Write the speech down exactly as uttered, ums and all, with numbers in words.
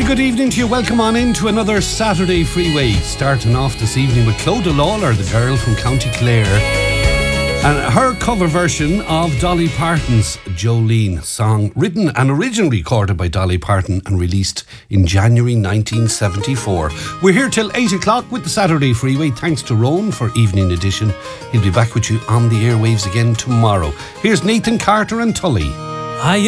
good evening to you. Welcome on in to another Saturday Freeway. Starting off this evening with Clodagh Lawler, the girl from County Clare, and her cover version of Dolly Parton's Jolene song, written and originally recorded by Dolly Parton and released in January nineteen seventy-four. We're here till eight o'clock with the Saturday Freeway. Thanks to Roan for evening edition. He'll be back with you on the airwaves again tomorrow. Here's Nathan Carter and Tully. I